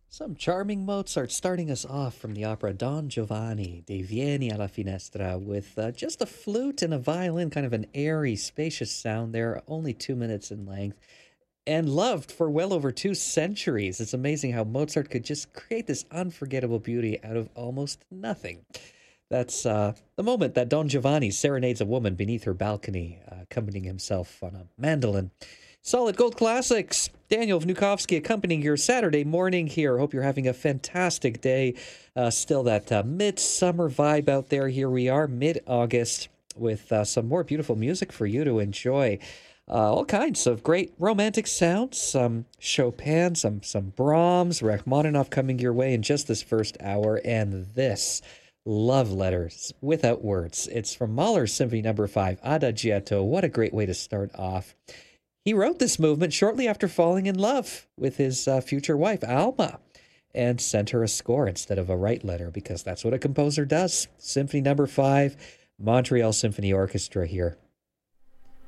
Some charming Mozart starting us off from the opera Don Giovanni de Vieni alla Finestra with just a flute and a violin, kind of an airy, spacious sound there, only 2 minutes in length, and loved for well over 2 centuries. It's amazing how Mozart could just create this unforgettable beauty out of almost nothing. That's the moment that Don Giovanni serenades a woman beneath her balcony, accompanying himself on a mandolin. Solid Gold Classics. Daniel Vnukovsky accompanying your Saturday morning here. Hope you're having a fantastic day. Still that midsummer vibe out there. Here we are, mid-August, with some more beautiful music for you to enjoy. All kinds of great romantic sounds, some Chopin, some Brahms, Rachmaninoff coming your way in just this first hour, and this love letters without words. It's from Mahler's Symphony Number 5, Adagietto. What a great way to start off. He wrote this movement shortly after falling in love with his future wife, Alma, and sent her a score instead of a right letter, because that's what a composer does. Symphony Number 5, Montreal Symphony Orchestra here.